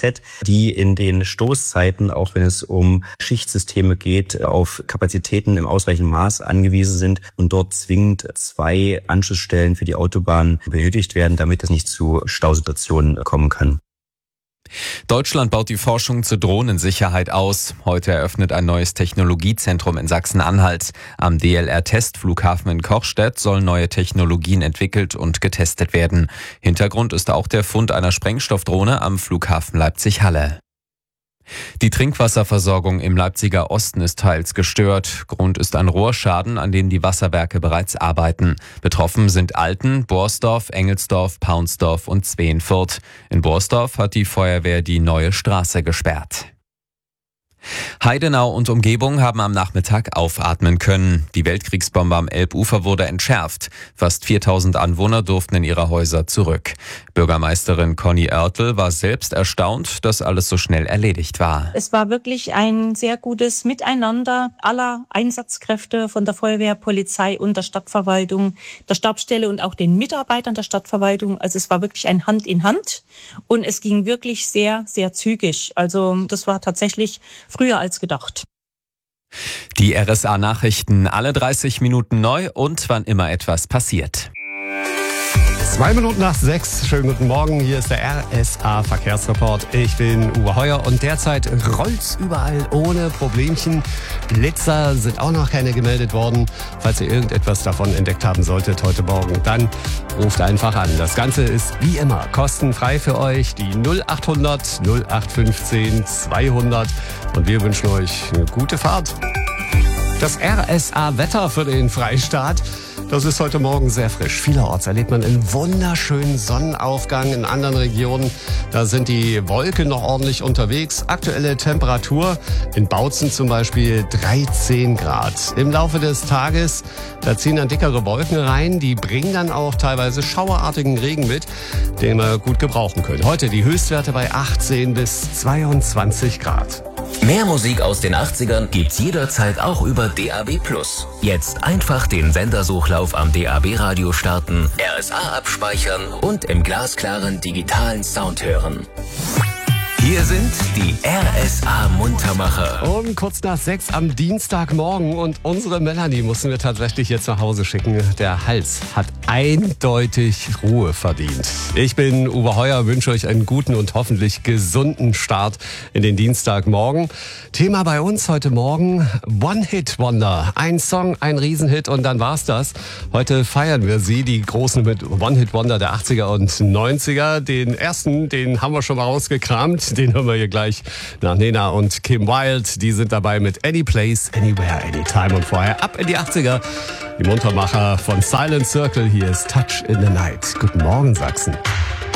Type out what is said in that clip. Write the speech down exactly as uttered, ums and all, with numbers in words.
Z, die in den Stoßzeiten, auch wenn es um Schichtsysteme geht, auf Kapazitäten im ausreichenden Maß angewiesen sind und dort zwingend zwei Anschlussstellen für die Autobahn benötigt werden, damit es nicht zu Stausituationen kommen kann. Deutschland baut die Forschung zur Drohnensicherheit aus. Heute eröffnet ein neues Technologiezentrum in Sachsen-Anhalt. Am D L R-Testflughafen in Kochstedt sollen neue Technologien entwickelt und getestet werden. Hintergrund ist auch der Fund einer Sprengstoffdrohne am Flughafen Leipzig-Halle. Die Trinkwasserversorgung im Leipziger Osten ist teils gestört. Grund ist ein Rohrschaden, an dem die Wasserwerke bereits arbeiten. Betroffen sind Alten, Borsdorf, Engelsdorf, Paunsdorf und Zweenfurt. In Borsdorf hat die Feuerwehr die neue Straße gesperrt. Heidenau und Umgebung haben am Nachmittag aufatmen können. Die Weltkriegsbombe am Elbufer wurde entschärft. Fast viertausend Anwohner durften in ihre Häuser zurück. Bürgermeisterin Conny Oertel war selbst erstaunt, dass alles so schnell erledigt war. Es war wirklich ein sehr gutes Miteinander aller Einsatzkräfte von der Feuerwehr, Polizei und der Stadtverwaltung, der Stabsstelle und auch den Mitarbeitern der Stadtverwaltung. Also es war wirklich ein Hand in Hand und es ging wirklich sehr, sehr zügig. Also das war tatsächlich früher als gedacht. Die R S A-Nachrichten alle dreißig Minuten neu und wann immer etwas passiert. Zwei Minuten nach sechs. Schönen guten Morgen. Hier ist der R S A-Verkehrsreport. Ich bin Uwe Heuer und derzeit rollt's überall ohne Problemchen. Blitzer sind auch noch keine gemeldet worden. Falls ihr irgendetwas davon entdeckt haben solltet heute Morgen, dann ruft einfach an. Das Ganze ist wie immer kostenfrei für euch. Die null acht hundert null acht fünfzehn zweihundert. Und wir wünschen euch eine gute Fahrt. Das R S A-Wetter für den Freistaat. Das ist heute Morgen sehr frisch. Vielerorts erlebt man einen wunderschönen Sonnenaufgang. In anderen Regionen, da sind die Wolken noch ordentlich unterwegs. Aktuelle Temperatur in Bautzen zum Beispiel dreizehn Grad. Im Laufe des Tages, da ziehen dann dickere Wolken rein. Die bringen dann auch teilweise schauerartigen Regen mit, den wir gut gebrauchen können. Heute die Höchstwerte bei achtzehn bis zweiundzwanzig Grad. Mehr Musik aus den achtzigern gibt's jederzeit auch über D A B plus. Jetzt einfach den Sendersuchlauf am D A B-Radio starten, R S A abspeichern und im glasklaren digitalen Sound hören. Hier sind die R S A-Muntermacher. Um kurz nach sechs am Dienstagmorgen und unsere Melanie mussten wir tatsächlich jetzt nach Hause schicken. Der Hals hat eindeutig Ruhe verdient. Ich bin Uwe Heuer, wünsche euch einen guten und hoffentlich gesunden Start in den Dienstagmorgen. Thema bei uns heute Morgen One-Hit-Wonder. Ein Song, ein Riesenhit und dann war's das. Heute feiern wir sie, die großen mit One-Hit-Wonder der achtziger und neunziger. Den ersten, den haben wir schon mal rausgekramt. Den hören wir hier gleich nach Nena und Kim Wilde. Die sind dabei mit Any Place, Anywhere, Anytime. Und vorher ab in die achtziger. Die Muntermacher von Silent Circle. Hier ist Touch in the Night. Guten Morgen, Sachsen.